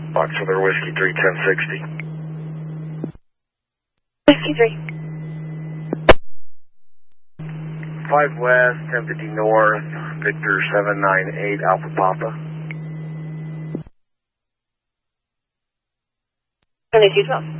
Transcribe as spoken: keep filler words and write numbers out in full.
Box for their Whiskey three, ten sixty. Whiskey three. five West, ten fifty North, Victor seven nine eight, Alpha Papa. twenty-two twelve.